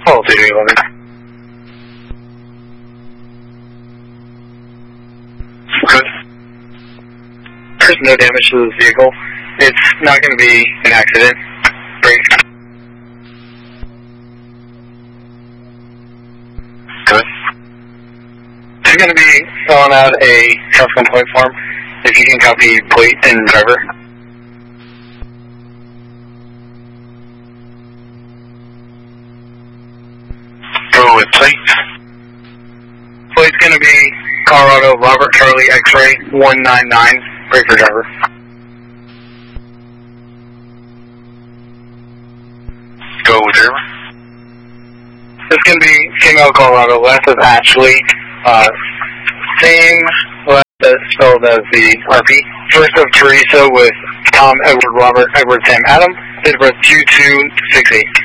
Oh, 211. Good. There's no damage to the vehicle. It's not going to be an accident. Brake. Good. It's going to be filling out a traffic complaint form. If you can copy plate and driver. Go with plate. Plate's going to be Colorado Robert Charlie X-ray 199. Brake for driver. Go with driver. This can be female Colorado, last is Ashley. Same last as spelled as the RP. First of Teresa with Tom Edward Robert Edward Sam Adam. Date of birth 2268.